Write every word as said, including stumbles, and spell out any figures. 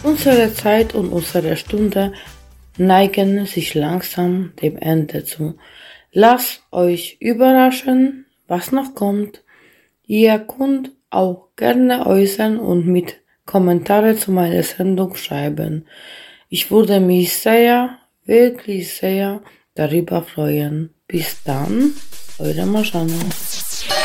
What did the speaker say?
Unsere Zeit und unsere Stunde neigen sich langsam dem Ende zu. Lasst euch überraschen, was noch kommt. Ihr könnt auch gerne äußern und mit Kommentare zu meiner Sendung schreiben. Ich würde mich sehr, wirklich sehr darüber freuen. Bis dann, eure Marjana.